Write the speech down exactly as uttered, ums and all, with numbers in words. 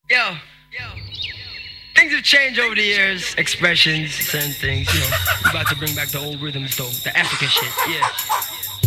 Yo, things have changed over the years. Expressions, certain things, you know. We're about to bring back the old rhythms though, the African shit, yeah.